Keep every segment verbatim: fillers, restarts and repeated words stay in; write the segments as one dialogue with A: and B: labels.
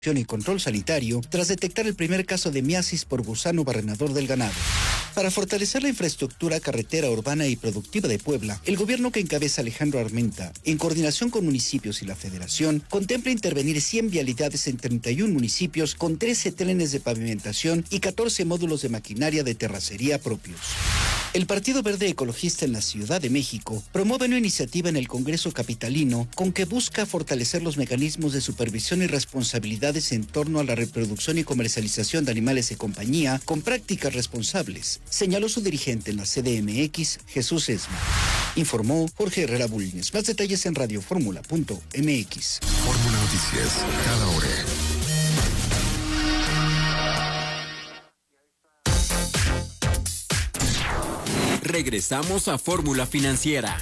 A: y control sanitario tras detectar el primer caso de miasis por gusano barrenador del ganado. Para fortalecer la infraestructura carretera urbana y productiva de Puebla, el gobierno que encabeza Alejandro Armenta, en coordinación con municipios y la Federación, contempla intervenir cien vialidades en treinta y un municipios con trece trenes de pavimentación y catorce módulos de maquinaria de terracería propios. El Partido Verde Ecologista en la Ciudad de México promueve una iniciativa en el Congreso Capitalino con que busca fortalecer los mecanismos de supervisión y responsabilidades en torno a la reproducción y comercialización de animales de compañía con prácticas responsables, señaló su dirigente en la C D M X, Jesús Esma. Informó Jorge Herrera Bulnes. Más detalles en radioformula punto m x.
B: Fórmula Noticias, cada hora.
C: Regresamos a Fórmula Financiera.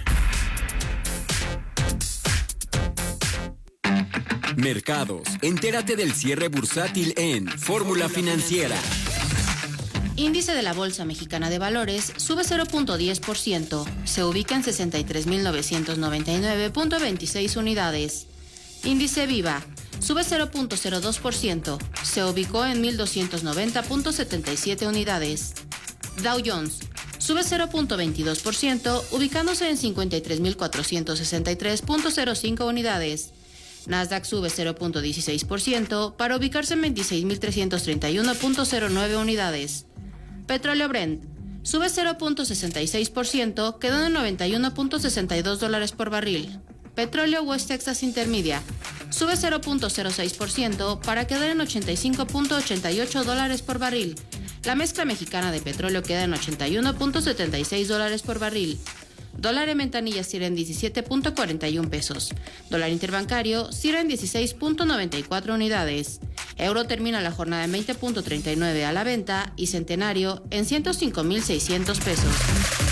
C: Mercados. Entérate del cierre bursátil en Fórmula Financiera.
D: Índice de la Bolsa Mexicana de Valores sube cero punto diez por ciento. Se ubica en sesenta y tres mil novecientos noventa y nueve punto veintiséis unidades. Índice Viva sube cero punto cero dos por ciento. Se ubicó en mil doscientos noventa punto setenta y siete unidades. Dow Jones sube cero punto veintidós por ciento, ubicándose en cincuenta y tres mil cuatrocientos sesenta y tres punto cero cinco unidades. Nasdaq sube cero punto dieciséis por ciento para ubicarse en veintiséis mil trescientos treinta y uno punto cero nueve unidades. Petróleo Brent sube cero punto sesenta y seis por ciento, quedando en noventa y uno punto sesenta y dos dólares por barril. Petróleo West Texas Intermedia sube cero punto cero seis por ciento para quedar en ochenta y cinco punto ochenta y ocho dólares por barril. La mezcla mexicana de petróleo queda en ochenta y uno punto setenta y seis dólares por barril. Dólar en ventanilla cierra en diecisiete punto cuarenta y uno pesos. Dólar interbancario cierra en dieciséis punto noventa y cuatro unidades. Euro termina la jornada en veinte punto treinta y nueve a la venta y centenario en ciento cinco mil seiscientos pesos.